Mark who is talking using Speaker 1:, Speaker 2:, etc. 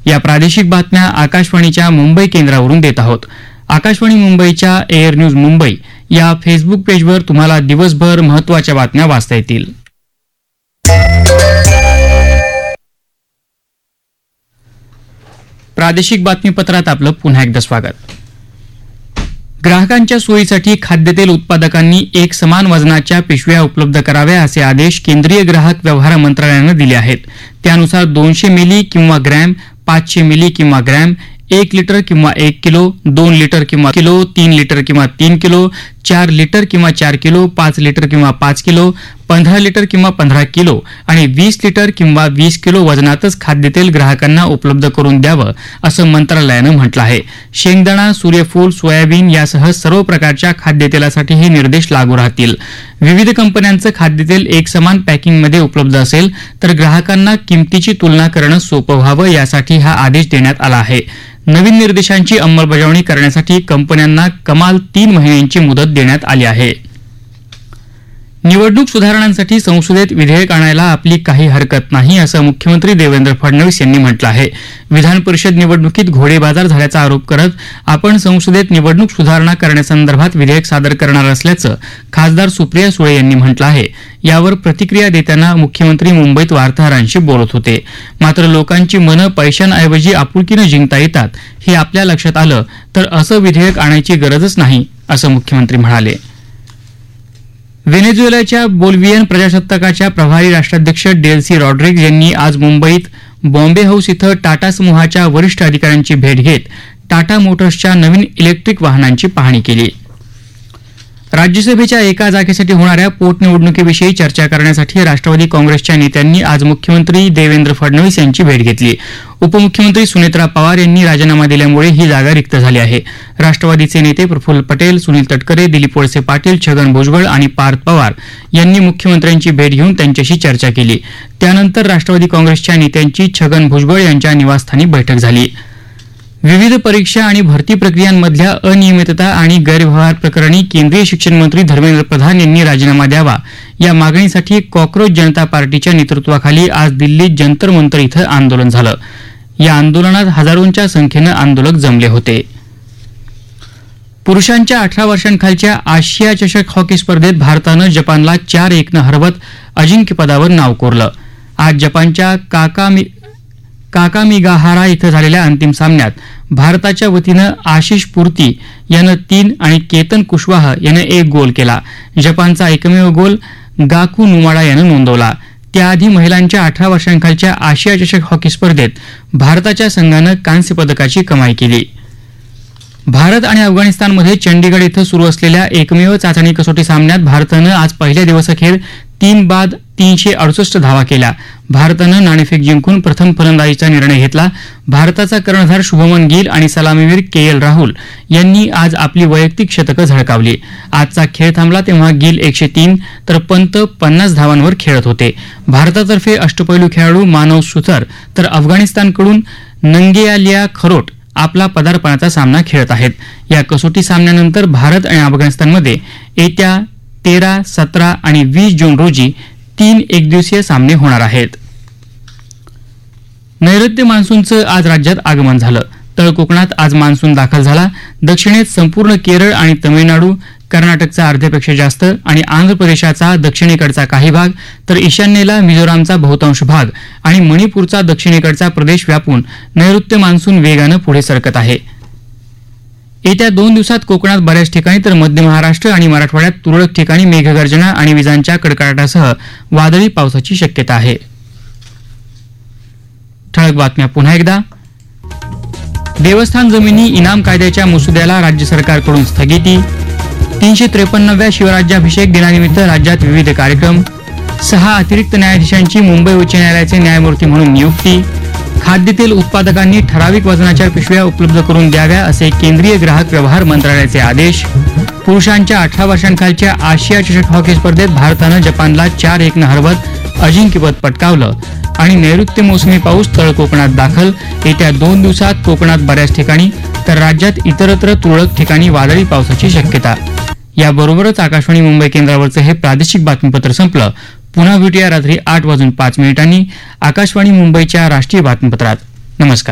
Speaker 1: या प्रादेशिक बातम्या आकाशवाणीच्या मुंबई केंद्रावरून देत आहोत. आकाशवाणी मुंबईच्या एअर न्यूज मुंबई या फेसबुक पेजवर तुम्हाला दिवसभर महत्त्वाच्या बातम्या वाचता येतील. प्रादेशिक बातमीपत्रात आपलं पुन्हा एकदा स्वागत. ग्राहकांच्या सोयीसाठी खाद्यतेल उत्पादकांनी एक समान वजनाच्या पिशव्या उपलब्ध कराव्या असे आदेश केंद्रीय ग्राहक व्यवहार मंत्रालयानं दिले आहेत. त्यानुसार 200 मिली किंवा ग्रॅम, 500 मिली किंवा ग्रॅम, 1 लिटर किंवा 1 किलो, 2 लिटर किंवा किलो, 3 लिटर किंवा 3 किलो, 4 लिटर किंवा 4 किलो, 5 लिटर किंवा 5 किलो, 15 लिटर किंवा 15 किलो आणि 20 लिटर किंवा 20 किलो वजनातच खाद्यतेल ग्राहकांना उपलब्ध करून द्यावं असं मंत्रालयानं म्हटलं आहे. शेंगदाणा, सूर्यफूल, सोयाबीन यासह सर्व प्रकारच्या खाद्यतेलासाठी हे निर्देश लागू राहतील. विविध कंपन्यांचं खाद्यतेल एकसमान पॅकिंगमध्ये उपलब्ध असेल तर ग्राहकांना किमतीची तुलना करणं सोपं व्हावं यासाठी हा आदेश देण्यात आला आहे. नवीन निर्देशांची अंमलबजावणी करण्यासाठी कंपन्यांना कमाल 3 महिन्यांची मुदत देण्यात आली आहे. निवडणूक सुधारणांसाठी संसदेत विधेयक आणायला आपली काही हरकत नाही असं मुख्यमंत्री देवेंद्र फडणवीस यांनी म्हटलं आहे. विधान परिषद निवडणुकीत घोडेबाजार झाल्याचा आरोप करत आपण संसदेत निवडणूक सुधारणा करण्यासंदर्भात विधेयक सादर करणार असल्याचं खासदार सुप्रिया सुळे यांनी म्हटलं आहे. यावर प्रतिक्रिया देताना मुख्यमंत्री मुंबईत वार्ताहरांशी बोलत होते. मात्र लोकांची मनं पैशांऐवजी आपुलकीनं जिंकता येतात हे आपल्या लक्षात आलं तर असं विधेयक आणायची गरजच नाही असं मुख्यमंत्री म्हणाले. व्हेनेझुएलाच्या बोल्व्हियन प्रजासत्ताकाच्या प्रभारी राष्ट्राध्यक्ष डेल्सी रॉड्रिग्ज यांनी आज मुंबईत बॉम्बे हाऊस इथं टाटा समूहाच्या वरिष्ठ अधिकाऱ्यांची भेट घेत टाटा मोटर्सच्या नवीन इलेक्ट्रिक वाहनांची पाहणी केली. राज्यसभेच्या एका जागेसाठी होणाऱ्या पोटनिवडणुकीविषयी चर्चा करण्यासाठी राष्ट्रवादी काँग्रेसच्या नेत्यांनी आज मुख्यमंत्री देवेंद्र फडणवीस यांची भेट घेतली. उपमुख्यमंत्री सुनेत्रा पवार यांनी राजीनामा दिल्यामुळे ही जागा रिक्त झाली आहे. राष्ट्रवादीचे नेते प्रफुल्ल पटेल, सुनील तटकरे, दिलीप वळसे पाटील, छगन भुजबळ आणि पार्थ पवार यांनी मुख्यमंत्र्यांची भेट घेऊन त्यांच्याशी चर्चा केली. त्यानंतर राष्ट्रवादी काँग्रेसच्या नेत्यांची छगन भुजबळ यांच्या निवासस्थानी बैठक झाली. विविध परीक्षा आणि भरती प्रक्रियांमधल्या अनियमितता आणि गैरव्यवहार प्रकरणी केंद्रीय शिक्षण मंत्री धर्मेंद्र प्रधान यांनी राजीनामा द्यावा या मागणीसाठी कॉक्रोच जनता पार्टीच्या नेतृत्वाखाली आज दिल्लीत जंतर मंतर इथं आंदोलन झालं. या आंदोलनात हजारोंच्या संख्येनं आंदोलक जमले होते. पुरुषांच्या 18 वर्षांखालच्या आशिया चषक हॉकी स्पर्धेत भारतानं जपानला 4-1 हरवत अजिंक्यपदावर नाव कोरलं. आज जपानच्या काकामिगाहारा इथं झालेल्या अंतिम सामन्यात भारताच्या वतीनं आशिष पूर्ती यानं 3 आणि केतन कुशवाह यानं 1 गोल केला. जपानचा एकमेव गोल गाकू नुमाडा यानं नोंदवला. त्याआधी महिलांच्या 18 वर्षांखालच्या आशिया चषक हॉकी स्पर्धेत भारताच्या संघानं कांस्य पदकाची कमाई केली. भारत आणि अफगाणिस्तानमध्ये चंडीगड इथं सुरू असलेल्या एकमेव चाचणी कसोटी सामन्यात भारतानं आज पहिल्या दिवसाअखेर 3 बाद 368 धावा केल्या. भारतानं नाणेफेक जिंकून प्रथम फलंदाजीचा निर्णय घेतला. भारताचा कर्णधार शुभमन गिल आणि सलामीवीर के.एल. राहुल यांनी आज आपली वैयक्तिक शतकं झळकावली. आजचा खेळ थांबला तेव्हा गिल 103 तर पंत 50 धावांवर खेळत होते. भारतातर्फे अष्टपैलू खेळाडू मानव सुथर तर अफगाणिस्तानकडून नंगेयालिया खरोट आपला पदार्पणाचा सामना खेळत आहेत. या कसोटी सामन्यानंतर भारत आणि अफगाणिस्तानमध्ये येत्या 13, 17 आणि 20 जून रोजी 3 एकदिवसीय सामने होणार आहेत. नैऋत्य मान्सूनचं आज राज्यात आगमन झालं. तळ कोकणात आज मान्सून दाखल झाला. दक्षिणेत संपूर्ण केरळ आणि तमिळनाडू, कर्नाटकचा अर्ध्यापेक्षा जास्त आणि आंध्र प्रदेशाचा दक्षिणेकडचा काही भाग तर ईशान्येला मिझोरामचा बहुतांश भाग आणि मणिपूरचा दक्षिणेकडचा प्रदेश व्यापून नैऋत्य मान्सून वेगानं पुढे सरकत आहे. येत्या 2 दिवसात कोकणात बऱ्याच ठिकाणी तर मध्य महाराष्ट्र आणि मराठवाड्यात तुरळक ठिकाणी मेघगर्जना आणि विजांच्या कडकडाटासह वादळी पावसाची शक्यता आहे. ठळक बातम्या पुन्हा एकदा. देवस्थान जमिनी इनाम कायद्याच्या मसुद्याला राज्य सरकारकडून स्थगिती. 353व्या शिवराज्याभिषेक दिनानिमित्त राज्यात विविध कार्यक्रम. 6 अतिरिक्त न्यायाधीशांची मुंबई उच्च न्यायालयाचे न्यायमूर्ती म्हणून नियुक्ती. खाद्यतेल उत्पादकांनी ठराविक वजनाच्या पिशव्या उपलब्ध करून द्याव्या असे केंद्रीय ग्राहक व्यवहार मंत्रालयाचे आदेश. पुरुषांच्या 18 वर्षांखालच्या आशिया चषक हॉकी स्पर्धेत भारतानं जपानला 4-1 हरवत अजिंक्यपद पटकावलं. आणि नैऋत्य मोसमी पाऊस तळ कोकणात दाखल. येत्या 2 दिवसात कोकणात बऱ्याच ठिकाणी तर राज्यात इतरत्र तुरळक ठिकाणी वादळी पावसाची शक्यता. याबरोबरच आकाशवाणी मुंबई केंद्रावरचं हे प्रादेशिक बातमीपत्र संपलं. पुन्हा भेटूया रात्री 8:05 आकाशवाणी मुंबईच्या राष्ट्रीय बातमीपत्रात. नमस्कार.